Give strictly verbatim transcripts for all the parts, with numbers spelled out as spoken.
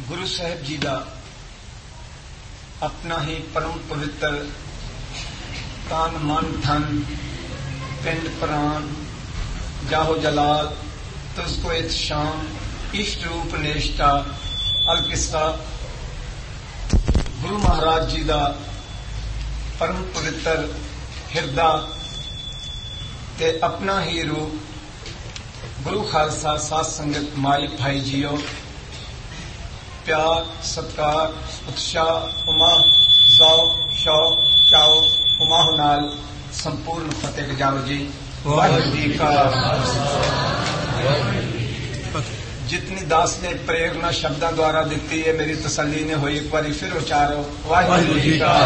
गुरु साहिब जी का अपना ही परम पवित्र तन मन धन पिंड प्राण जाहो जलाल तुझको इत शाम इष्ट रूप नेष्टा अलकिस्सा गुरु महाराज जी का परम पवित्र हिरदा ते अपना ही रूप गुरु खालसा साध संगत माई भाई जीओ प्यार सत्कार उत्साह उमा जाओ शौक चाओ उमाह नाल संपूर्ण फतेह जाओ जी। वाहिगुरू जी का जितनी दास ने प्रेरणा शब्दों द्वारा दी है मेरी तसल्ली ने हुई एक बार फिर उचारो वाहिगुरू जी का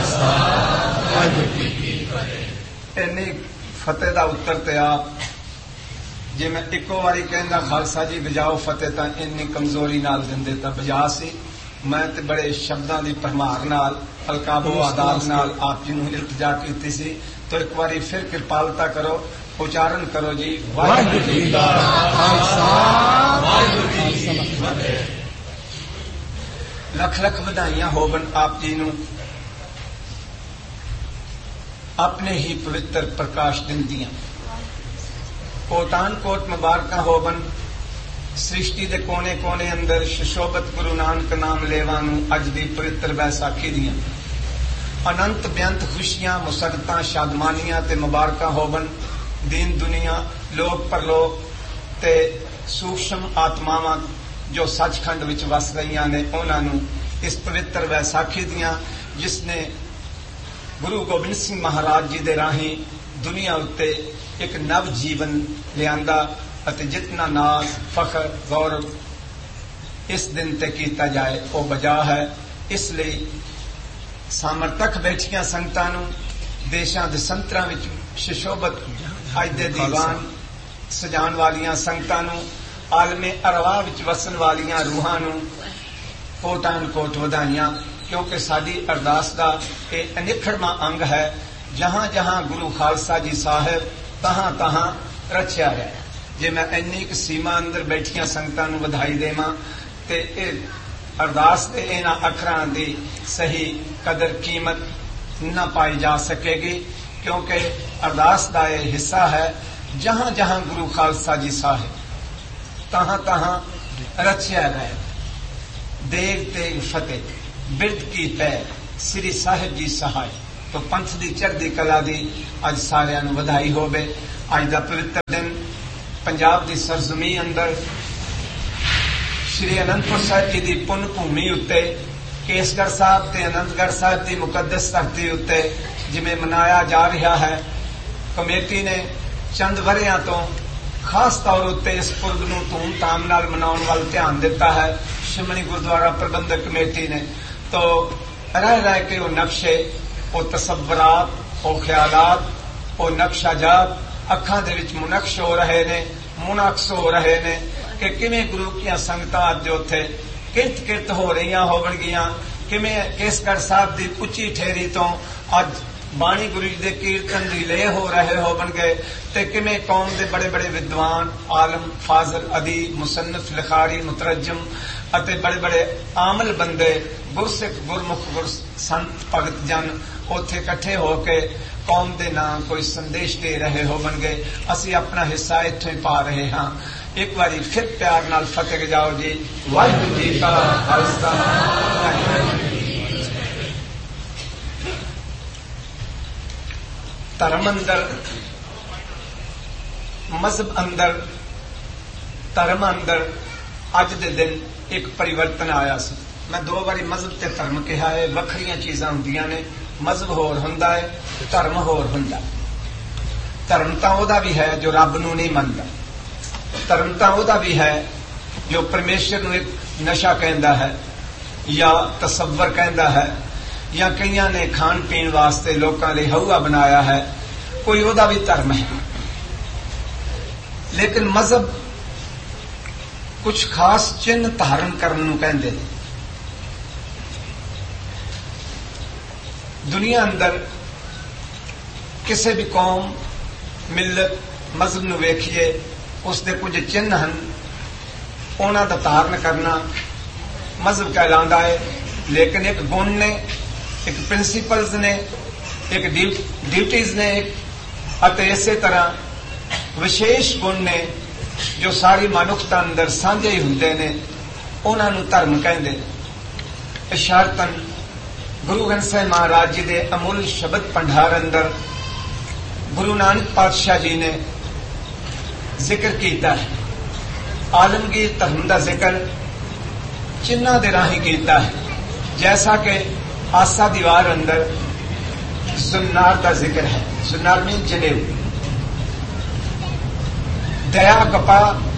इन्नी फतेह का उत्तर ते आप जे मैं इको बारी कहना खालसा जी बजाओ फतेह तो इन्नी कमजोरी नाल दिंदे तां बजा सी मैं ते बड़े शब्दां दी भरमार नाल अलकाबो आदाब नाल आप जी नूं इल्तिजा कीती सी तो एक बारी फिर कृपालता करो उच्चारण करो जी वाहिगुरू जी का खालसा वाहिगुरू जी की फतेह। लख लख बधाइयां होवन आप जी नूं अपने ही पवित्र प्रकाश दिन दियां कोटान कोट मुबारक होवन सृष्टि के कोने कोने अंदर सुशोभत गुरु नानक नाम लेवा अज दी पवित्र बैसाखी दियां अनंत बेअंत खुशियां मुसरतां शादमानियां ते मुबारक होवन दीन दुनिया लोक परलोक ते सूक्ष्म आत्मावां जो सचखंड विच वस रही ने उन्होंने इस पवित्र बैसाखी दियां जिसने गुरु गोबिंद सिंह महाराज जी दे राही दुनिया उत्ते एक नव जीवन लियांदा अते जितना नाज फखर गौरव इस दिन ते कीता जाए वो बजा है। इसलिए सामर्थक बैठिया संगतां नूं देशां दे संतरां विच सुशोभत अज दे दीवान सजाण वालियां संगतां नूं आलमे अरवाह विच वसन वालियां रूहां नूं कोटान कोट वधाइयां क्योंकि साडी अरदास दा इह अनिखड़वां अंग है जहां जहां गुरु खालसा जी साहिब तहां तहां रचिया रहा जे मैं इन्नी क सीमा अंदर बैठिया संगतां नूं वधाई देवां ते इह अरदास दे इन्हां अखरां दी सही कदर कीमत न पाई जा सकेगी क्योंकि अरदास दा यह हिस्सा है जहां जहां गुरु खालसा जी साहिब तहां तहां रचिया रहा देग तेग फतेह बिरद की पैर श्री साहिब जी सहाय तो पंथ की चढ़दी कला की अज सारियां नूं वधाई होवे। अज दा पवित्र दिन पंजाब की सरजमी अंदर श्री अनंदपुर साहिब जी की पुण्य भूमि उत्ते केसगढ़ साहब ते आनंदगढ़ साहब की मुकद्दस धरती उत्ते जिवें मनाया जा रहा है कमेटी ने चंद वरियां तो खास तौर उत्ते इस पुरब नूं धूमधाम नाल मनाउण वल ध्यान दिता है। शिमनी गुरुद्वारा प्रबंधक कमेटी ने तो रह रह के वो नक्शे वो तसव्वुरात वो ख्यालात वो नक्शाजात अखां दे विच मुनक्श हो रहे ने मुनक्स हो रहे ने कि किवें गुरु की संगतां अज उत्थे किरत किरत हो रही होवणगियां किवें केसगढ़ साहब की उच्ची ठेरी तो अज बाणी गुरु जी दे कीर्तन दी ले हो रहे होवणगे ते किवें कौम दे बड़े बड़े विद्वान आलम फाजल अदीब मुसन्निफ लिखारी मुतरजम अते बड़े बड़े आमल बंदे गुरसिख गुरमुख गुर संत भगत जन उत्थे इकट्ठे होके कौम दे नाम कोई संदेश दे रहे होवणगे असीं अपना हिस्सा इत्थों ही पा रहे हां। एक बारी फिर प्यार नाल फतेह जाओ जी वाहिगुरू जी का खालसा। धर्म अंदर मजहब अंदर धर्म अंदर अज दे दिन एक परिवर्तन आया सी। मैं दो बारी मजहब ते धर्म कहा है वखरियां चीज़ां हुंदियां ने मजहब होर हुंदा है धर्म होर हुंदा। धर्म तां ओहदा भी है जो रब नूं नहीं मनदा धर्म तां ओहदा भी है जो परमेश्वर नूं एक नशा कहंदा है या तसव्वुर कहंदा है या कईयां ने खाण पीण वास्ते लोकां लई हौआ बनाया है कोई ओहदा भी धर्म है। लेकिन मजहब कुछ खास चिन्ह धारण करने नूं कहंदे ने। दुनिया अंदर किसी भी कौम मिलत मजहब नूं वेखिए उसके कुछ चिन्ह हैं उन्हां दा धारण करना मजहब कहलांदा है, लेकिन एक गुण ने, एक प्रिंसीपल्स ने, एक ड्यूटीज ने, ਅਤੇ ਇਸੇ ਤਰ੍ਹਾਂ ਵਿਸ਼ੇਸ਼ ਗੁਣ ਨੇ ਜੋ ਸਾਰੀ ਮਨੁੱਖਤਾ ਅੰਦਰ ਸਾਂਝੇ ਹੀ ਹੁੰਦੇ ਨੇ, ਉਹਨਾਂ ਨੂੰ ਧਰਮ ਕਹਿੰਦੇ ਨੇ। ਇਸ਼ਾਰਤਨ ਗੁਰੂ ਗ੍ਰੰਥ ਸਾਹਿਬ ਮਹਾਰਾਜ ਜੀ ਦੇ ਅਮੁੱਲ ਸ਼ਬਦ ਭੰਡਾਰ ਅੰਦਰ ਗੁਰੂ ਨਾਨਕ ਪਾਤਸ਼ਾਹ ਜੀ ਨੇ ਜ਼ਿਕਰ ਕੀਤਾ ਹੈ। ਆਲਮਗੀਰ ਧਰਮ ਦਾ ਜ਼ਿਕਰ ਚਿੰਨ੍ਹਾਂ ਦੇ ਰਾਹੀਂ ਕੀਤਾ ਹੈ, ਜੈਸਾ ਕਿ ਆਸਾ ਦੀਵਾਰ ਅੰਦਰ ਜ਼ੁਨਾਰ ਦਾ ਜ਼ਿਕਰ ਹੈ। ਜ਼ੁਨਾਰ ਮੀਨ ਜਨੇਊ। ਦਇਆ ਕਪਾ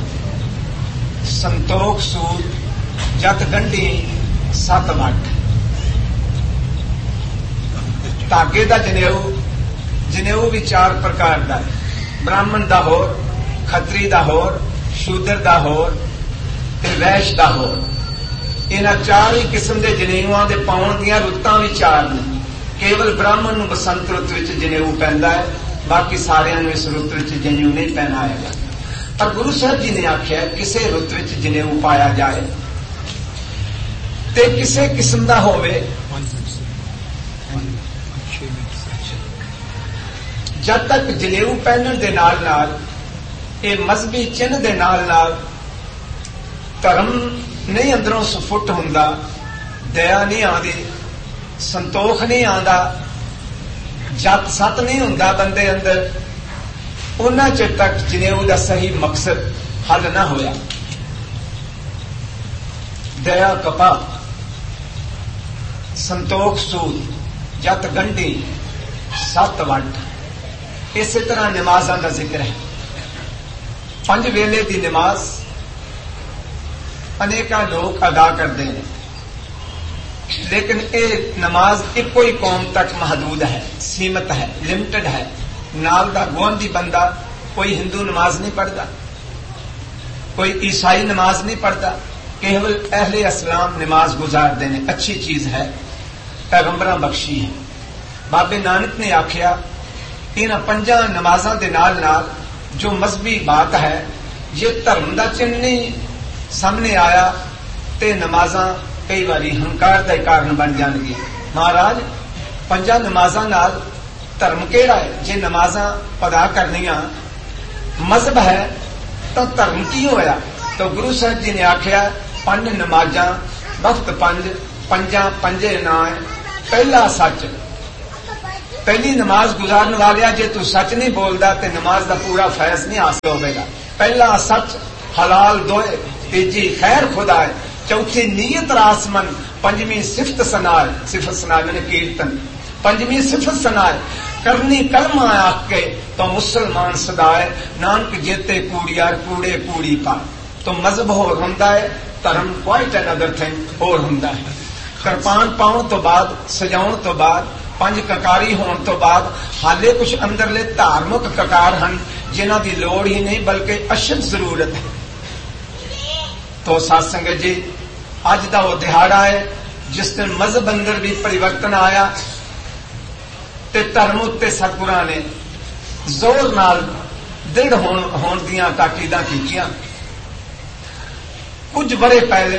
ਸੰਤੋਖ ਸੂਦ ਜਤ ਗੰਢੀ ਸੱਤ ਵੱਟ। ਧਾਗੇ ਦਾ ਜਨੇਊ, ਜਨੇਊ ਵੀ ਚਾਰ ਪ੍ਰਕਾਰ ਦਾ ਹੈ, ਬ੍ਰਾਹਮਣ ਦਾ ਹੋਰ, ਖੱਤਰੀ ਦਾ ਹੋਰ, ਸ਼ੂਦਰ ਦਾ ਹੋਰ ਤੇ ਵੈਸ਼ ਦਾ ਹੋਰ। ਇਹਨਾਂ ਚਾਰ ਹੀ ਕਿਸਮ ਦੇ ਜਨੇਊਆਂ ਦੇ ਪਾਉਣ ਦੀਆਂ ਰੁੱਤਾਂ ਵੀ ਚਾਰ ਨੇ। ਕੇਵਲ ਬ੍ਰਾਹਮਣ ਨੂੰ ਬਸੰਤ ਰੁੱਤ ਵਿੱਚ ਜਨੇਊ ਪੈਂਦਾ ਹੈ, ਬਾਕੀ ਸਾਰਿਆਂ ਨੂੰ ਇਸ ਰੁੱਤ ਵਿੱਚ ਜਨੇਊ ਨਹੀਂ ਪਹਿਨਾਏਗਾ। ਪਰ ਗੁਰੂ ਸਾਹਿਬ ਜੀ ਨੇ ਆਖਿਆ ਕਿਸੇ ਰੁੱਤ ਵਿੱਚ ਜਨੇਊ ਪਾਇਆ ਜਾਏ ਤੇ ਕਿਸੇ ਕਿਸਮ ਦਾ ਹੋਵੇ, ਜਦ ਤੱਕ ਜਨੇਊ ਪਹਿਨਣ ਦੇ ਨਾਲ ਨਾਲ ਇਹ ਮਜ਼ਹਬੀ ਚਿੰਨ੍ਹ ਦੇ ਨਾਲ ਨਾਲ ਧਰਮ ਨਹੀਂ ਅੰਦਰੋਂ ਸਫੁੱਟ ਹੁੰਦਾ, ਦਇਆ ਨਹੀਂ ਆਉਂਦੀ, ਸੰਤੋਖ ਨਹੀਂ ਆਉਂਦਾ, ਜਤ ਸਤ ਨਹੀਂ ਹੁੰਦਾ ਬੰਦੇ ਅੰਦਰ, ਉਹਨਾਂ ਚਿਰ ਤੱਕ ਜਨੇਊ ਦਾ ਸਹੀ ਮਕਸਦ ਹੱਲ ਨਾ ਹੋਇਆ। ਦਇਆ ਕਪਾ ਸੰਤੋਖ ਸੂਦ ਜਤ ਗੰਢੀ ਸੱਤ ਵੱਟ। ਇਸੇ ਤਰ੍ਹਾਂ ਨਮਾਜ਼ਾਂ ਦਾ ਜ਼ਿਕਰ ਹੈ। ਪੰਜ ਵੇਲੇ ਦੀ ਨਮਾਜ਼ ਅਨੇਕਾਂ ਲੋਕ ਅਦਾ ਕਰਦੇ ਨੇ, ਲੇਕਿਨ ਇਹ ਨਮਾਜ਼ ਇੱਕੋ ਹੀ ਕੌਮ ਤੱਕ ਮਹਦੂਦ ਹੈ, ਸੀਮਤ ਹੈ, ਲਿਮਟਿਡ ਹੈ। ਨਾਲ ਦਾ ਗੁਆਂਢੀ ਬੰਦਾ ਕੋਈ ਹਿੰਦੂ ਨਮਾਜ਼ ਨਹੀਂ ਪੜ੍ਹਦਾ, ਕੋਈ ਈਸਾਈ ਨਮਾਜ਼ ਨਹੀਂ ਪੜ੍ਹਦਾ, ਕੇਵਲ ਅਹਿਲੇ ਇਸਲਾਮ ਨਮਾਜ਼ ਗੁਜ਼ਾਰਦੇ ਨੇ। ਅੱਛੀ ਚੀਜ਼ ਹੈ, ਪੈਗੰਬਰਾਂ ਬਖਸ਼ੀ ਹੈ। ਬਾਬੇ ਨਾਨਕ ਨੇ ਆਖਿਆ ਇਹਨਾਂ ਪੰਜਾਂ ਨਮਾਜ਼ਾਂ ਦੇ ਨਾਲ ਨਾਲ ਜੋ ਮਜ਼ਹਬੀ ਬਾਤ ਹੈ, ਜੇ ਧਰਮ ਦਾ ਚਿੰਨ੍ਹ ਨਹੀਂ ਸਾਹਮਣੇ ਆਇਆ ਤੇ ਨਮਾਜ਼ਾਂ ਕਈ ਵਾਰੀ ਹੰਕਾਰ ਦਾ ਕਾਰਨ ਬਣ ਜਾਣਗੀਆਂ। ਮਹਾਰਾਜ ਪੰਜਾਂ ਨਮਾਜ਼ਾਂ ਨਾਲ ਧਰਮ ਕਿਹੜਾ ਹੈ? ਜੇ ਨਮਾਜ਼ਾਂ ਅਦਾ ਕਰਨੀਆਂ ਮਜ਼ਹਬ ਹੈ ਤਾਂ ਧਰਮ ਕੀ ਹੋਇਆ? ਤਾਂ ਗੁਰੂ ਸਾਹਿਬ ਜੀ ਨੇ ਆਖਿਆ ਪੰਜ ਨਮਾਜ਼ਾਂ ਵਕਤ ਪੰਜ, ਪੰਜਾਂ ਪੰਜੇ ਨਾਂ ਹੈ। ਪਹਿਲਾ ਸੱਚ। ਪਹਿਲੀ ਨਮਾਜ਼ ਗੁਜ਼ਾਰਨ ਵਾਲਿਆ ਜੇ ਤੂੰ ਸੱਚ ਨਹੀਂ ਬੋਲਦਾ ਤੇ ਨਮਾਜ਼ ਦਾ ਪੂਰਾ ਫੈਜ਼ ਨਹੀਂ ਹਾਸਲ ਹੋਵੇਗਾ। ਪਹਿਲਾ ਸੱਚ, ਹਲਾਲ ਦੋਏ, ਤੀਜੀ ਖੈਰ ਖੁਦਾ ਹੈ, ਚੌਥੀ ਨੀਅਤ ਰਾਸਮਨ, ਪੰਜਵੀਂ ਸਿਫਤ ਸਨਾਰ, ਸਿਫਤ ਸਨਾਰ ਮੈਨੇ ਕੀਰਤਨ, ਪੰਜਵੀਂ ਸਿਫਤ ਸਨਾਰ ਕਰਨੀ ਕਲਮਾ ਆਖ ਕੇ तो मुसलमान सदाए नानक जेते कूड़ियार कूड़े कूड़ी पा। तो मजहब होर हुंदा है, धर्म क्वाइट अनदर थिंग होर हुंदा है। किरपान पाउण तो बाद, सजाउण तो बाद, पंज ककारी होने तो बाद हाले कुछ अंदरले धार्मिक ककार हैं जिन्हां दी लोड़ ही नहीं बल्कि अशद जरूरत है। तो साध संगत जी अज दा वो दिहाड़ा है जिस दिन मजहब अंदर भी परिवर्तन आया ते धर्म उत्ते सतगुरां ने जोर नाल दृढ़ होण होण दीआं ताकीदां कीतियां। कुछ बड़े पहले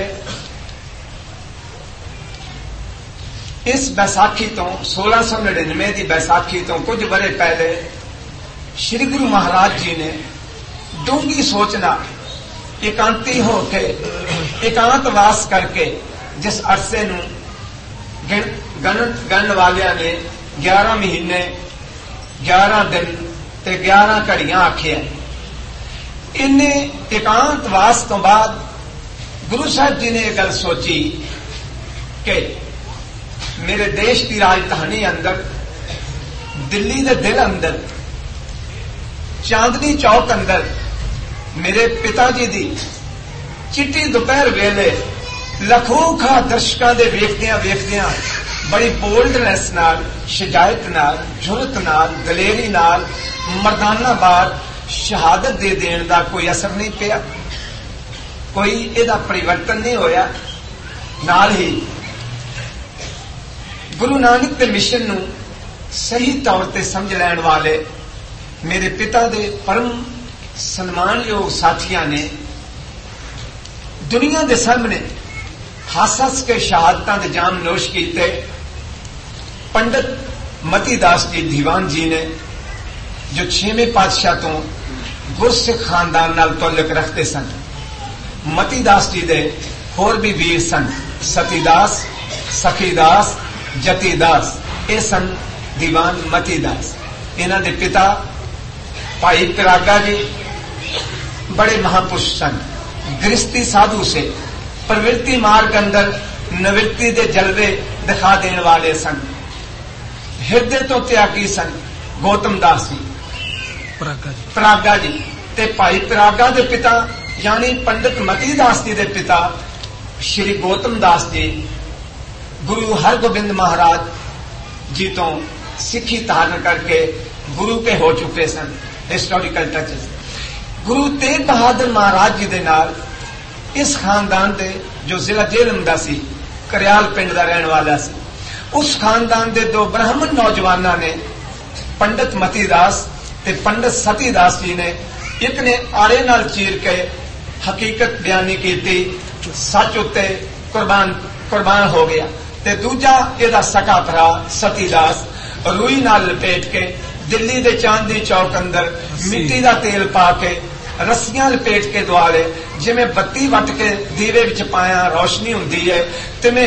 इस बैसाखी तो सोलह सौ नड़िनवे की बैसाखी तो कुछ बड़े पहले श्री गुरु महाराज जी ने डूंगी सोचना एकांती होके एकांतवास करके जिस अरसे नूं गण गण वालियां ने ग्यारह महीने ग्यारह दिन ते ग्यारह घड़ियां आखिया। इन्हें एकांतवास तो बाद गुरु साहब जी ने यह गल सोची कि मेरे देश की राजधानी अंदर दिल्ली के दिल अंदर चांदनी चौक अंदर मेरे पिताजी दी चिट्टी दोपहर वेले लखों दर्शकों के वेखदियां वेखदियां बड़ी बोल्डनेस नाल, शजायत नाल, जुरत नाल, दलेरी नाल मर्दाना बार शहादत दे देने का कोई असर नहीं पिया, कोई इहदा परिवर्तन नहीं होया। नाल ही गुरु नानक के मिशन नूं सही तौर ते समझ लैण वाले मेरे पिता दे परम सन्मानयोग साथियां ने दुनिया के सामने हस हस के शहादतां दे जाम नोश कीते। पंडित मती दास जी दीवान जी ने जो छेवें पातशाह तो गुरसिख खानदान नाल तल्लुक रखते सन। मती दास जी दे होर भी वीर सन, सतीदास, सखीदास, जतीदास, ये सन दीवान मती दास। इन्हां दे पिता भाई पिरागा जी बड़े महापुरुष सन। गृहस्थी साधु से प्रवृत्ति मार्ग अंदर निवृत्ति दे जलवे दिखा देने वाले सन। हृदय तो त्यागी सन गौतम दास जी परागा जी। ते भाई परागा दे पिता यानी पंडित मती दास जी दे पिता श्री गौतम दास जी गुरु हरगोबिंद महाराज जी तो सिखी धारण करके गुरु के हो चुके सन। हिस्टोरिकल टचेस गुरु तेग बहादुर महाराज जी दे नाल इस खानदान दे जो जिला जेलम दा सी करियाल पिंड दा रहने वाला सी, उस खानदान दे दो ब्राह्मण नौजवानों ने पंडित मती दास ते पंडित सती दास जी ने एक ने आड़े नाल चीर के हकीकत बयानी की थी, सच उत्ते कुर्बान कुर्बान हो गया। ते दूजा एदा सका भरा सती दास रूई नाल लपेट के दिल्ली दे चांदी चौक अंदर मिट्टी दा तेल पा के रस्सियां लपेट के दुआले जिवें बत्ती वट के दीवे विच पाया रोशनी हुंदी है, तिवें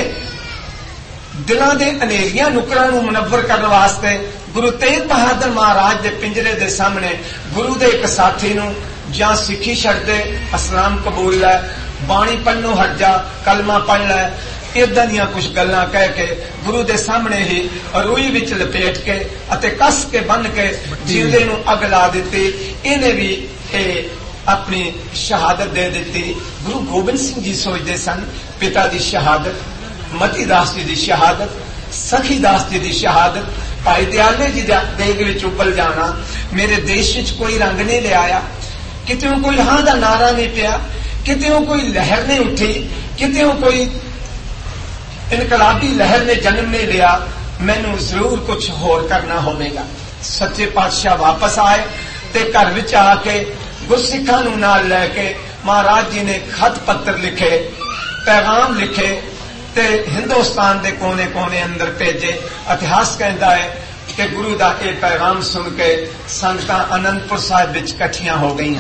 दिलां दे अनेरियां नुकरां नूं मुनव्वर करन वास्ते गुरु तेग बहादुर महाराज दे पिंजरे दे सामने गुरु दे एक साथी नूं जां सिखी छड्ड दे, इस्लाम कबूल लै, बाणी पढ़नों हट जा, कलमा पढ़ लै, इदां दियां कुछ गल्लां कह के गुरु दे सामने ही रूई विच लपेट के अते कस के बन के जिंदे नूं अग ला दित्ती। इन्हें भी ए अपनी शहादत दे दी। गुरु गोबिंद सिंह जी सोचते सन पिता की शहादत, मती दास जी की शहादत, सखी दास जी की शहादत, भाई दयाले जी देग विच उबल जाना, मेरे देश विच कोई रंग नहीं ले आया, कितों कोई हां दा नारा नहीं पिया, कितों कोई लहर नहीं उठी, कितों कोई इनकलाबी लहर ने जन्म नहीं लिया, मैनू जरूर कुछ होर करना होगा। सच्चे पातशाह वापस आए ते घर विच आके गुरसिखां नूं नाल लैके महाराज जी ने खत पत्र लिखे, पैगाम लिखे ते हिंदुस्तान दे कोने कोने अंदर भेजे। इतिहास कहता है कि गुरु दा ये पैगाम सुन के संगतां आनंदपुर साहिब विच इकट्ठियां हो गईयां।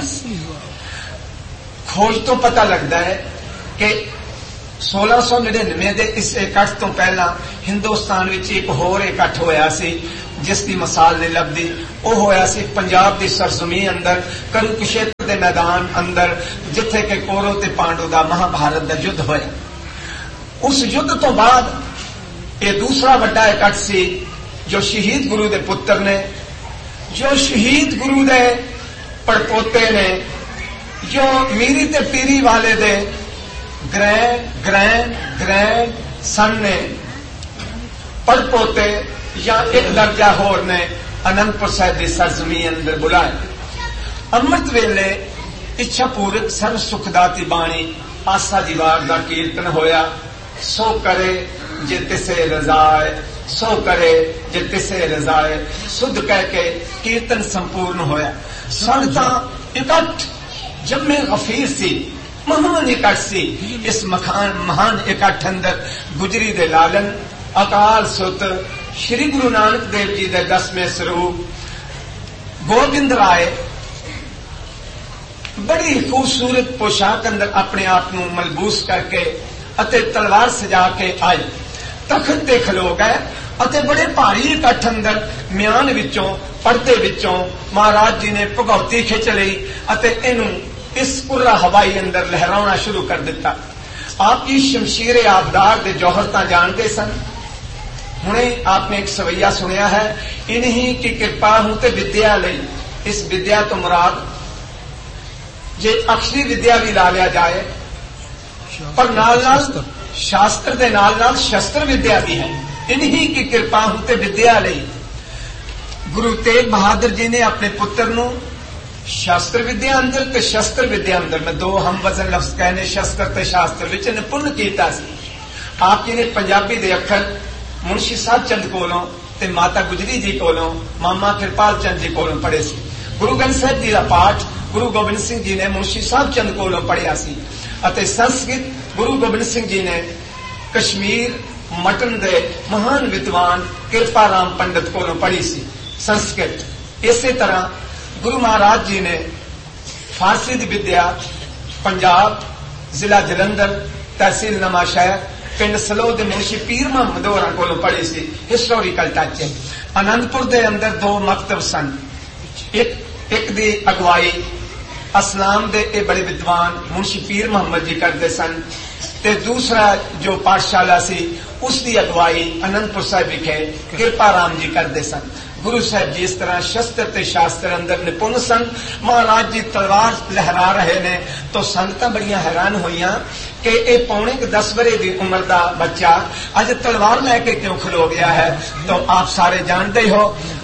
खोज तो पता लगता है कि सोलह सौ निन्यानवे के इस इकट्ठ तो पहला हिंदुस्तान विच एक होर इकट्ठ होया सी जिसकी मिसाल नहीं लगती। वो होया सी पंजाब की सरजमीन अंदर कुरुक्षेत्र के मैदान अंदर जिथे के कौरव ते पांडव का महाभारत का युद्ध होया। उस युद्ध तो बाद ये दूसरा बड़ा इकट्ठ सी जो शहीद गुरु के पुत्र ने, जो शहीद गुरु के पड़पोते ने, जो मीरी ते पीरी वाले दे ग्रैंड ग्रैंड ग्रैंड सन ने, पड़पोते या एक दर्जा होर ने आनंदपुर साहिब की सरजमीन अंदर बुलाए। अमृत वेले इच्छा पूर्वक सर्व सुखदाती बाणी आसा दीवार का कीर्तन होया। सो करे जे तिसे रजाए, सो करे जे तिसे रजाए, सुध कह के कीर्तन संपूर्ण होया। संगतां इकट्ठ जम्मे गफीर सी, महान इकट्ठ सी। इस मखान महान इकट्ठ अंदर गुजरी दे लालन अकाल सुत श्री गुरु नानक देव जी के दसवें स्वरूप गोबिंद राय बड़ी खूबसूरत पोशाक अंदर अपने आप को मलबूस करके अते तलवार सजा के आए, तखत ते खलो गए अते बड़े भारी इकट्ठ अंदर म्यान विचों पर्दे विचों महाराज जी ने भगौती खिंच लई अते इनू इस कुर्रा हवाई अंदर लहराना शुरू कर दिता। आपकी शमशीर आबदार दे जौहरता जानते सन। हुणे आपने एक सवैया सुनिया है, इन्हीं की कृपा हूं ते विद्या लई। इस विद्या तो मुराद जे अक्षरी विद्या भी ला लिया जाए पर नाल नाल शास्त्र दे नाल नाल शस्त्र विद्या भी है। इन्हीं की कृपा हूं ते विद्या लई। गुरु तेग बहादुर जी ने अपने पुत्र नूं शास्त्र विद्या अंदर ते शस्त्र विद्या अंदर, मैं दो हम वजन लफ्ज कहने शस्त्र ते शास्त्र विच निपुण कीता सी। आप जी ने पंजाबी दे अखर मुंशी साहब चंद कोलों ते माता गुजरी जी कोलों मामा कृपाल चंद जी कोलों पढ़े सी। गुरु ग्रंथ साहिब जी का पाठ गुरु गोबिंद सिंह जी ने मुंशी साहब चंद कोलों पढ़िया सी अते संस्कृत गुरु गोबिंद सिंह जी ने कश्मीर मटन दे महान विद्वान कृपा राम पंडित को पढ़ी सी संस्कृत। इसी तरह गुरु महाराज जी ने फारसी की विद्या पंजाब जिला जलंधर तहसील नवांशहर पिंड सलोह के मुंशी पीर मुहम्मद होरां को पढ़ी सी हिस्टोरिकल टच। आनंदपुर के अंदर दो मकतब सन, एक एक दी अगवाई असलाम दे ए बड़े विद्वान मुंशी पीर मुहम्मद जी करते सन, ते दूसरा जो पाठशाला सी उसकी अगवाई आनंदपुर साहिब विखे कृपा राम जी करते सन। गुरु साहब जी इस तरह शस्त्र ते शास्त्र अंदर निपुण सन। महाराज जी तलवार लहरा रहे ने तो संगतां बड़ियां हैरान होईयां कि ये पौने दस वरे की उम्र का बच्चा अज तलवार लैके क्यों खलो गया है। तो आप सारे जानते ही हो।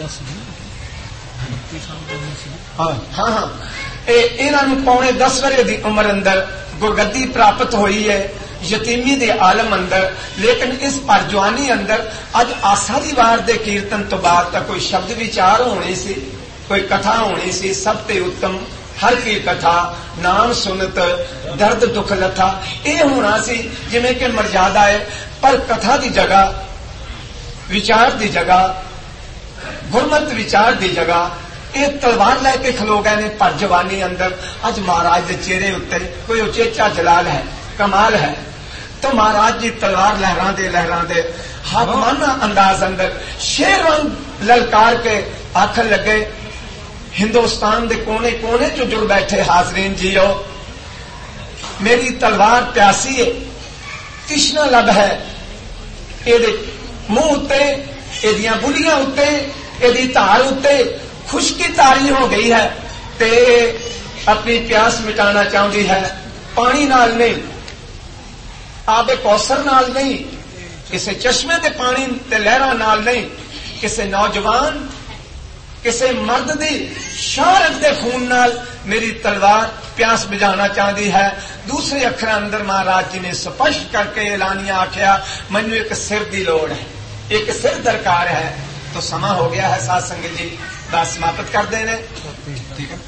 हाँ हाँ हाँ इन्हों पौने दस वरे की उम्र अंदर गुरगद्दी प्राप्त हुई है यतीमी दे आलम अंदर, लेकिन इस परजवानी अंदर अज आसा दी वार दे कीर्तन तो बाद तक कोई शब्द विचार होने सी, कोई कथा होनी सी। सब ते उत्तम हर की कथा नाम सुनत दर्द दुख लथा, ये होना सी जिमें कि मर्यादा है। पर कथा की जगह विचार की जगह गुरमत विचार की जगह ये तलवार लैके खलो गए ने पर जवानी अंदर। अज महाराज के चेहरे उत्ते कोई उचेचा जलाल है, कमाल है। तो महाराज जी तलवार लहरा दे लहरा दे हाकमाना अंदाज अंदर शेर वांग ललकार के आखन लगे, हिंदुस्तान के कोने कोने चो जुड़ बैठे हाजरीन जियो, मेरी तलवार प्यासी है, तिश्ना लब है, एदे मुंह उत्ते एदियां बुलियां उत्ते एदी धार उत्ते खुशकी तारी हो गई है, ते अपनी प्यास मिटाना चाहती है। पानी नाल नहीं, आबे कौसर नाल नहीं, किसी चश्मे के पानी ते लहरा नाल नहीं, किसी नौजवान किसी मर्द की शहारत के खून नाल मेरी तलवार प्यास बुझाना चाहती है। दूसरे अखर अंदर महाराज जी ने स्पष्ट करके ऐलानिया आख्या, मैनू एक सिर की लोड़ है, एक सिर दरकार है। तो समा हो गया है साध संगत जी, बस समाप्त कर देने। ठीक है।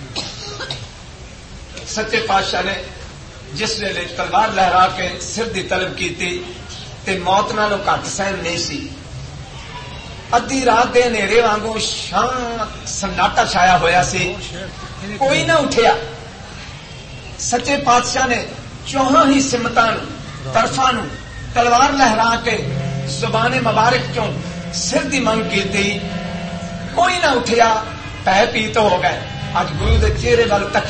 सच्चे पातशाह ने जिस वेले तलवार लहरा के सिर की तलब की ते मौत नालों घट सहन नहीं सी। अद्धी रात के नेरे वांगू शांत सन्नाटा छाया होया सी, कोई ना उठिया। सच्चे पातशाह ने चौहां ही सिमतां तरफां नूं तलवार लहरा के जुबाने मुबारक चों सिर की मंग की, कोई ना उठिया। पै पीत हो गए। अज गुरु के चेहरे वाल तक